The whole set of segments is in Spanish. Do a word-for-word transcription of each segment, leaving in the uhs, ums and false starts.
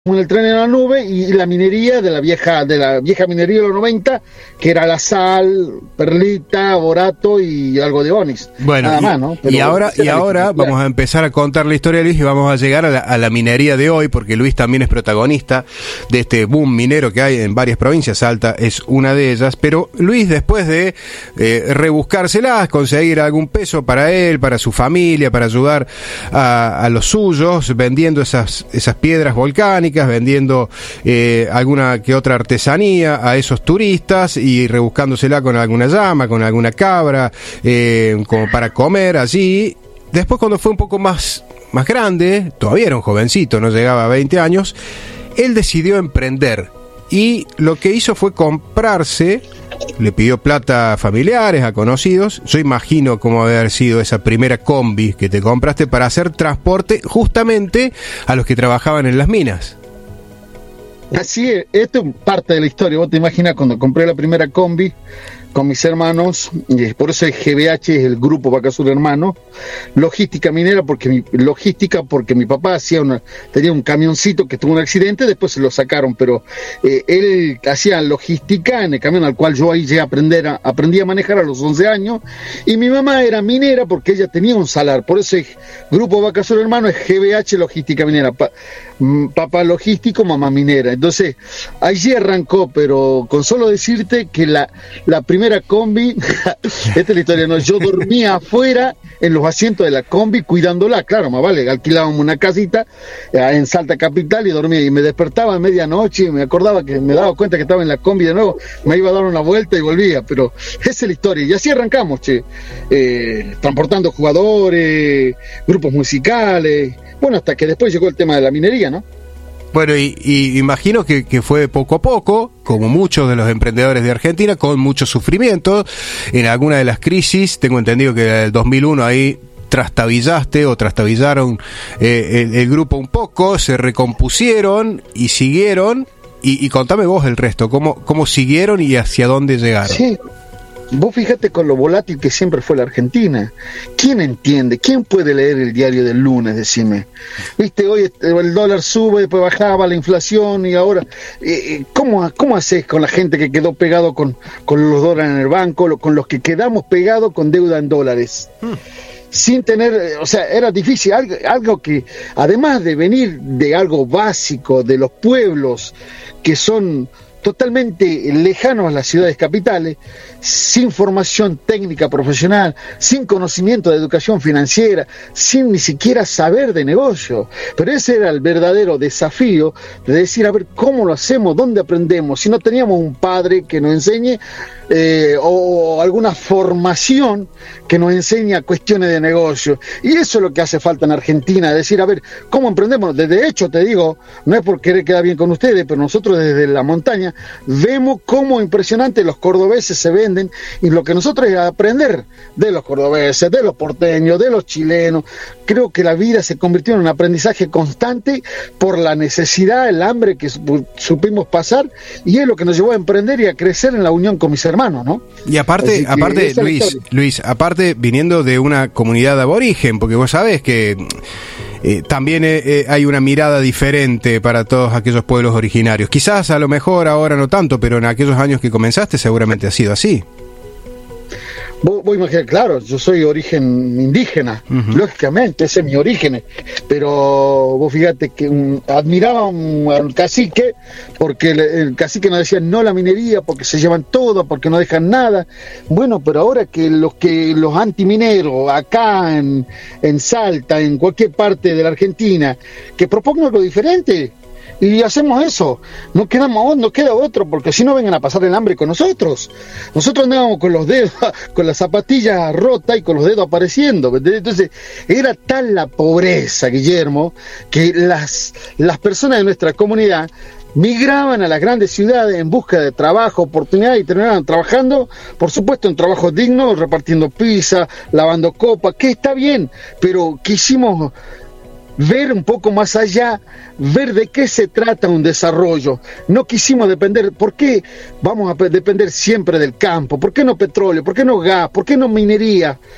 en el tren en la nube y la minería de la vieja de la vieja minería de los noventa, que era la sal, perlita, borato y algo de onix. Bueno, nada y, más, ¿no? Pero y ahora, y ahora vamos a empezar a contar la historia de Luis y vamos a llegar a la, a la minería de hoy, porque Luis también es protagonista de este boom minero que hay en varias provincias. Salta es una de ellas, pero Luis, después de eh, rebuscárselas, conseguir algún peso para él, para su familia, para ayudar a, a los suyos, vendiendo esas, esas piedras volcánicas, vendiendo eh, alguna que otra artesanía a esos turistas y rebuscándosela con alguna llama, con alguna cabra, eh, como para comer allí. Después, cuando fue un poco más, más grande, todavía era un jovencito, no llegaba a veinte años, él decidió emprender y lo que hizo fue comprarse, le pidió plata a familiares, a conocidos. Yo imagino cómo haber sido esa primera combi que te compraste para hacer transporte justamente a los que trabajaban en las minas. Así es, esto es parte de la historia. Vos te imaginas cuando compré la primera combi con mis hermanos, y por eso el G B H es el grupo Vaca Azul Hermano, logística minera, porque mi, logística porque mi papá hacía una, tenía un camioncito que tuvo un accidente, después se lo sacaron, pero eh, él hacía logística en el camión al cual yo ahí llegué a aprender a, aprendí a manejar a los once años, y mi mamá era minera porque ella tenía un salar, por eso el grupo Vaca Azul Hermano es G B H logística minera, pa, papá logístico, mamá minera. Entonces allí arrancó, pero con solo decirte que la, la primera primera combi, esta es la historia, ¿no? Yo dormía afuera en los asientos de la combi cuidándola, claro, más vale, alquilábamos una casita eh, en Salta Capital y dormía, y me despertaba a medianoche y me acordaba que me daba cuenta que estaba en la combi de nuevo, me iba a dar una vuelta y volvía, pero esa es la historia, y así arrancamos, che, eh, transportando jugadores, grupos musicales, bueno, hasta que después llegó el tema de la minería, ¿no? Bueno, y, y imagino que, que fue poco a poco, como muchos de los emprendedores de Argentina, con mucho sufrimiento. En alguna de las crisis, tengo entendido que en el dos mil uno ahí trastabillaste o trastabillaron eh, el, el grupo un poco, se recompusieron y siguieron. Y, y contame vos el resto, cómo, cómo siguieron y hacia dónde llegaron. Sí. Vos fíjate con lo volátil que siempre fue la Argentina. ¿Quién entiende? ¿Quién puede leer el diario del lunes? Decime. Viste, hoy el dólar sube, después bajaba la inflación y ahora... Eh, ¿cómo, ¿Cómo haces con la gente que quedó pegado con, con los dólares en el banco, con los que quedamos pegados con deuda en dólares? Hmm. Sin tener, o sea, era difícil, algo, algo que, además de venir de algo básico, de los pueblos que son totalmente lejanos a las ciudades capitales, sin formación técnica profesional, sin conocimiento de educación financiera, sin ni siquiera saber de negocio. Pero ese era el verdadero desafío de decir, a ver, ¿cómo lo hacemos? ¿Dónde aprendemos? Si no teníamos un padre que nos enseñe eh, o alguna formación que nos enseña cuestiones de negocio. Y eso es lo que hace falta en Argentina, decir, a ver, ¿cómo emprendemos? De hecho, te digo, no es por querer quedar bien con ustedes, pero nosotros desde la montaña vemos cómo impresionante los cordobeses se venden, y lo que nosotros es aprender de los cordobeses, de los porteños, de los chilenos. Creo que la vida se convirtió en un aprendizaje constante por la necesidad, el hambre que supimos pasar, y es lo que nos llevó a emprender y a crecer en la unión con mis hermanos, ¿no? Y aparte, aparte Luis, Luis, aparte viniendo de una comunidad de aborigen, porque vos sabés que Eh, también eh, hay una mirada diferente para todos aquellos pueblos originarios. Quizás a lo mejor ahora no tanto, pero en aquellos años que comenzaste seguramente ha sido así. Vos, vos imaginás, claro, yo soy de origen indígena, uh-huh. Lógicamente, ese es mi origen, pero vos fíjate que um, admiraba un, al cacique, porque el, el cacique nos decía no la minería, porque se llevan todo, porque no dejan nada. Bueno, pero ahora que los que los antimineros acá en, en Salta, en cualquier parte de la Argentina, que propongan algo diferente, y hacemos eso, no quedamos, no queda otro, porque si no vengan a pasar el hambre con nosotros. Nosotros andábamos con los dedos, con las zapatillas rotas y con los dedos apareciendo. Entonces, era tal la pobreza, Guillermo, que las, las personas de nuestra comunidad migraban a las grandes ciudades en busca de trabajo, oportunidad, y terminaban trabajando, por supuesto, en trabajos dignos, repartiendo pizza, lavando copas, que está bien, pero quisimos ver un poco más allá, ver de qué se trata un desarrollo. No quisimos depender. ¿Por qué vamos a depender siempre del campo? ¿Por qué no petróleo? ¿Por qué no gas? ¿Por qué no minería?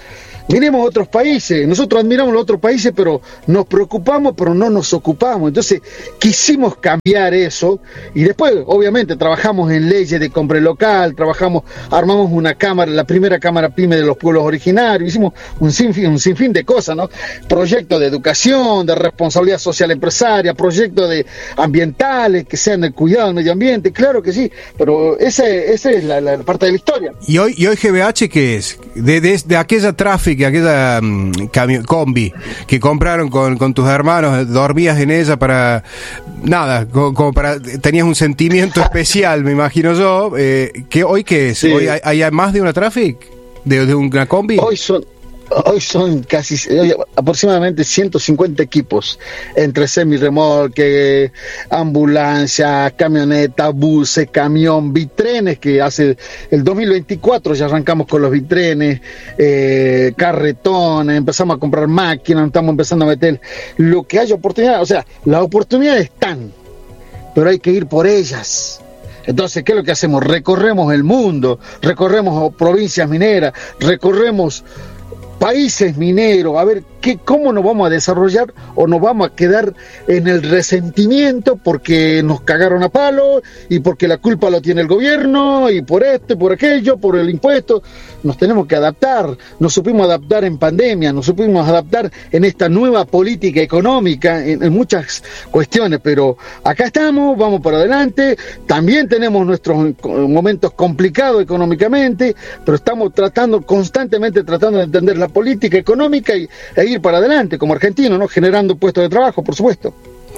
Miremos otros países, nosotros admiramos los otros países, pero nos preocupamos, pero no nos ocupamos. Entonces quisimos cambiar eso y después, obviamente, trabajamos en leyes de compra local, trabajamos, armamos una cámara, la primera cámara PYME de los pueblos originarios, hicimos un sinfín, un sinfín de cosas, ¿no? Proyectos de educación, de responsabilidad social empresaria, proyectos de ambientales que sean el cuidado del medio ambiente, claro que sí, pero esa, esa es la, la parte de la historia. ¿Y hoy, y hoy G B H qué es? De, de, de aquella tráfico, aquella um, cami- combi que compraron con, con tus hermanos, dormías en ella para nada, como, como para tenías un sentimiento especial, me imagino yo. Eh, ¿qué, ¿Hoy qué es? Sí. ¿Hoy hay, hay más de una tráfico? ¿De, de una combi? Hoy son Hoy son casi hoy aproximadamente ciento cincuenta equipos, entre semirremolque, ambulancia, camioneta, buses, camión, bitrenes, que hace el dos mil veinticuatro ya arrancamos con los bitrenes, eh, carretones, empezamos a comprar máquinas, estamos empezando a meter lo que haya oportunidad, o sea, las oportunidades están, pero hay que ir por ellas. Entonces, ¿qué es lo que hacemos? Recorremos el mundo, recorremos provincias mineras, recorremos países mineros, a ver qué, cómo nos vamos a desarrollar o nos vamos a quedar en el resentimiento porque nos cagaron a palo y porque la culpa lo tiene el gobierno y por esto y por aquello, por el impuesto. Nos tenemos que adaptar, nos supimos adaptar en pandemia, nos supimos adaptar en esta nueva política económica, en, en muchas cuestiones, pero acá estamos, vamos para adelante, también tenemos nuestros momentos complicados económicamente, pero estamos tratando, constantemente tratando de entender la política económica y, e ir para adelante como argentino, ¿no? Generando puestos de trabajo, por supuesto.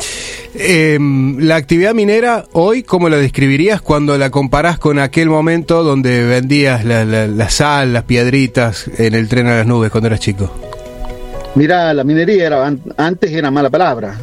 Eh, la actividad minera hoy, ¿cómo la describirías cuando la comparás con aquel momento donde vendías la, la, la sal, las piedritas en el tren a las nubes cuando eras chico? Mirá, la minería era antes era mala palabra.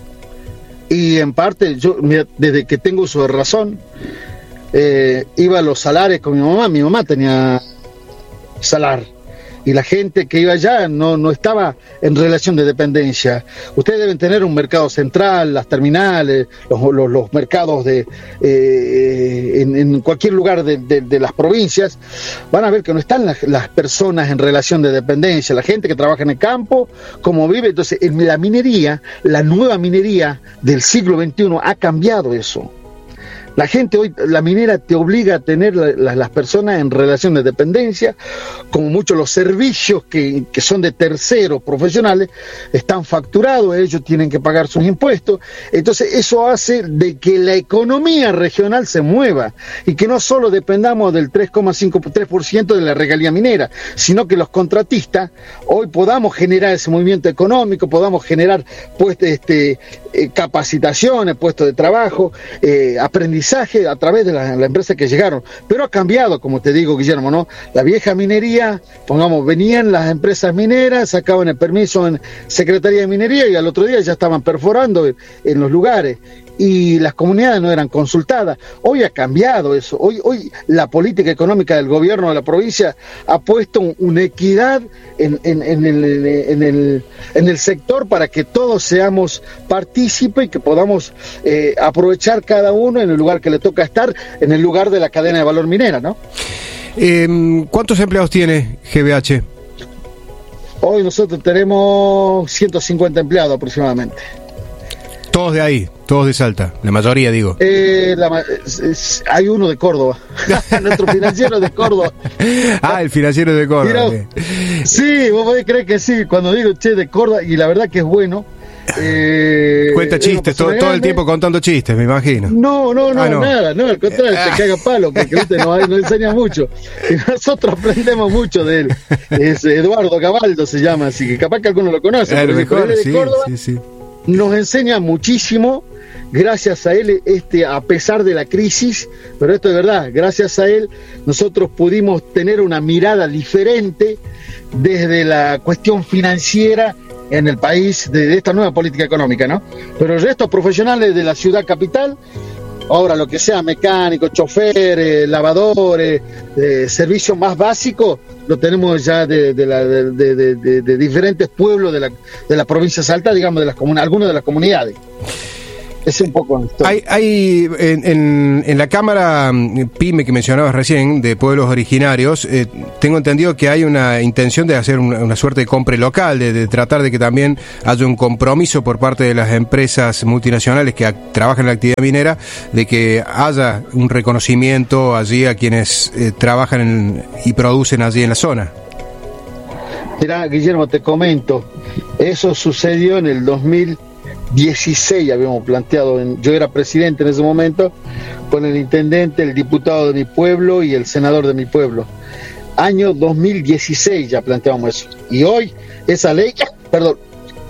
Y en parte, yo mira, desde que tengo uso de razón, eh, iba a los salares con mi mamá. Mi mamá tenía salar. Y la gente que iba allá no, no estaba en relación de dependencia. Ustedes deben tener un mercado central, las terminales, los, los, los mercados de eh, en, en cualquier lugar de, de, de las provincias. Van a ver que no están las, las personas en relación de dependencia, la gente que trabaja en el campo, cómo vive. Entonces, en la minería, la nueva minería del siglo veintiuno ha cambiado eso. La gente hoy, la minera te obliga a tener la, la, las personas en relación de dependencia, como muchos los servicios que, que son de terceros profesionales, están facturados, ellos tienen que pagar sus impuestos, entonces eso hace de que la economía regional se mueva, y que no solo dependamos del tres coma cinco tres por ciento de la regalía minera, sino que los contratistas hoy podamos generar ese movimiento económico, podamos generar pues, este, eh, capacitaciones, puestos de trabajo, eh, aprendizaje, a través de las la empresas que llegaron, pero ha cambiado, como te digo, Guillermo, ¿no? La vieja minería, pongamos, venían las empresas mineras, sacaban el permiso en Secretaría de Minería y al otro día ya estaban perforando en, en los lugares y las comunidades no eran consultadas. Hoy ha cambiado eso, hoy, hoy la política económica del gobierno de la provincia ha puesto un, una equidad en, en, en, el, en, el, en el sector para que todos seamos partícipes y que podamos eh, aprovechar cada uno en el lugar que le toca estar, en el lugar de la cadena de valor minera, ¿no? Eh, ¿Cuántos empleados tiene G B H? Hoy nosotros tenemos ciento cincuenta empleados aproximadamente. Todos de ahí, todos de Salta, la mayoría digo. Eh, la, es, es, hay uno de Córdoba, nuestro financiero de Córdoba. Ah, el financiero de Córdoba. Mira, sí, vos podés creer que sí, cuando digo che de Córdoba, y la verdad que es bueno. Eh, Cuenta chistes, todo, todo el tiempo contando chistes, me imagino. No, no, no, ah, no. nada, no, al contrario, te caga palo, porque ¿viste? Nos, nos enseña mucho. Y nosotros aprendemos mucho de él. Es Eduardo Cabaldo se llama, así que capaz que alguno lo conoce. Claro, mejor, de sí, Córdoba, sí, sí. Nos enseña muchísimo, gracias a él, este, a pesar de la crisis, pero esto es verdad, gracias a él nosotros pudimos tener una mirada diferente desde la cuestión financiera en el país, de, de esta nueva política económica, ¿no? Pero el resto profesionales de la ciudad capital, ahora lo que sea, mecánicos, choferes, lavadores, eh, servicios más básicos, lo tenemos ya de, de, la, de, de, de, de diferentes pueblos de la, de la provincia de Salta, digamos, de las comun- algunas de las comunidades. Es un poco hay, hay en, en, en la Cámara PYME que mencionabas recién, de pueblos originarios, eh, tengo entendido que hay una intención de hacer una, una suerte de compra local, de, de tratar de que también haya un compromiso por parte de las empresas multinacionales que a, trabajan en la actividad minera, de que haya un reconocimiento allí a quienes eh, trabajan en, y producen allí en la zona. Mira, Guillermo, te comento, eso sucedió en el dos mil dieciséis, habíamos planteado, en, yo era presidente en ese momento, con el intendente, el diputado de mi pueblo y el senador de mi pueblo. Año dos mil dieciséis ya planteamos eso. Y hoy esa ley, perdón,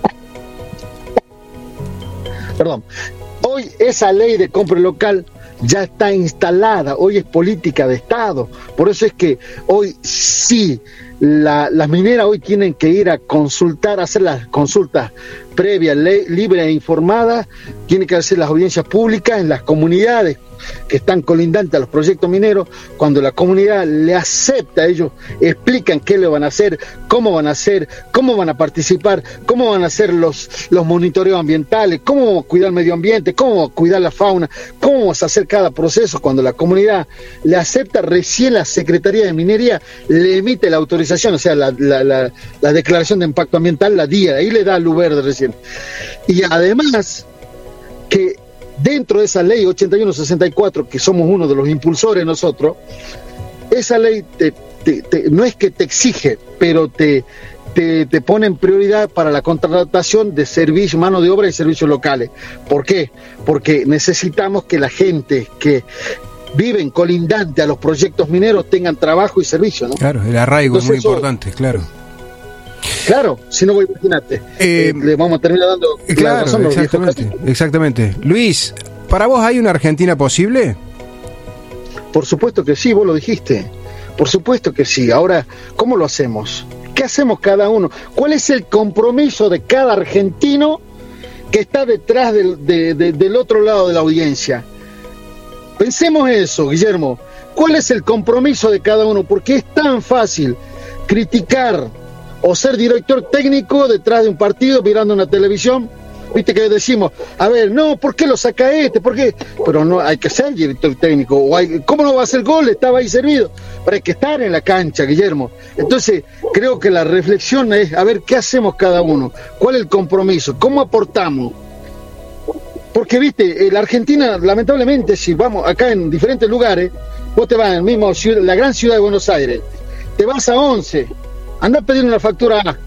perdón, hoy esa ley de compra local ya está instalada, hoy es política de Estado. Por eso es que hoy sí, la, las mineras hoy tienen que ir a consultar, hacer las consultas previas, libres e informadas, tienen que hacer las audiencias públicas en las comunidades que están colindantes a los proyectos mineros. Cuando la comunidad le acepta, ellos explican qué le van a hacer, cómo van a hacer, cómo van a participar, cómo van a hacer los, los monitoreos ambientales, cómo vamos a cuidar el medio ambiente, cómo vamos a cuidar la fauna, cómo vamos a hacer cada proceso. Cuando la comunidad le acepta, recién la Secretaría de Minería le emite la autorización, o sea, la, la, la, la declaración de impacto ambiental, la D I A, ahí le da luz verde recién. Y además que dentro de esa ley ochenta y uno sesenta y cuatro, que somos uno de los impulsores nosotros, esa ley te, te, te, no es que te exige, pero te, te, te pone en prioridad para la contratación de servicios, mano de obra y servicios locales. ¿Por qué? Porque necesitamos que la gente que viven colindante a los proyectos mineros tengan trabajo y servicio, ¿no? Claro, el arraigo Entonces, es muy eso, importante, claro. Claro, si no, imagínate, eh, eh, le vamos a terminar dando claro, la razón a los exactamente, exactamente. Luis, ¿para vos hay una Argentina posible? Por supuesto que sí, vos lo dijiste. Por supuesto que sí. Ahora, ¿cómo lo hacemos? ¿Qué hacemos cada uno? ¿Cuál es el compromiso de cada argentino que está detrás del, de, de, del otro lado de la audiencia? Pensemos eso, Guillermo. ¿Cuál es el compromiso de cada uno? Porque es tan fácil criticar o ser director técnico detrás de un partido mirando una televisión. Viste que decimos, a ver, no, ¿por qué lo saca este? ¿Por qué? Pero no, hay que ser director técnico. O hay, ¿cómo no va a hacer gol? Estaba ahí servido. Pero hay que estar en la cancha, Guillermo. Entonces, creo que la reflexión es, a ver, ¿qué hacemos cada uno? ¿Cuál es el compromiso? ¿Cómo aportamos? Porque, viste, la Argentina, lamentablemente, si vamos acá en diferentes lugares, vos te vas en mismo ciudad, la gran ciudad de Buenos Aires, te vas a once, anda a pedir una factura A.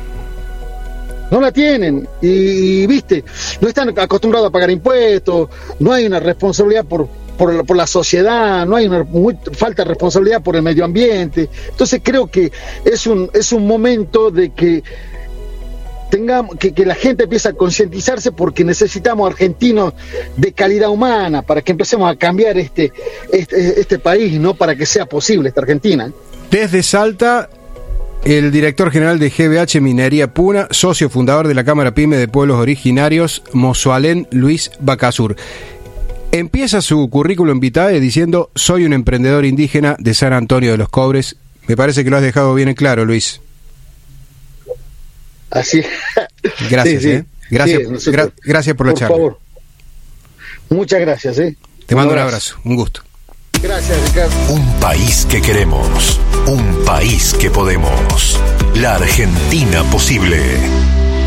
No la tienen, y, y viste, no están acostumbrados a pagar impuestos, no hay una responsabilidad por, por, por la sociedad, no hay una muy, falta de responsabilidad por el medio ambiente. Entonces creo que es un, es un momento de que tengamos, que, que la gente empiece a concientizarse, porque necesitamos argentinos de calidad humana para que empecemos a cambiar este, este, este país, ¿no? Para que sea posible esta Argentina. Desde Salta, el director general de G B H Minería Puna, socio fundador de la Cámara PYME de Pueblos Originarios, Mozoalén Luis Bacasur. Empieza su currículum vitae diciendo: soy un emprendedor indígena de San Antonio de los Cobres. Me parece que lo has dejado bien en claro, Luis. Así. Gracias, sí, sí. ¿eh? Gracias, sí, nosotros, gra- gracias por la por charla. Por favor. Muchas gracias, ¿eh? Te mando un abrazo, un gusto. Gracias, Ricardo. Un país que queremos, un país que podemos. La Argentina posible.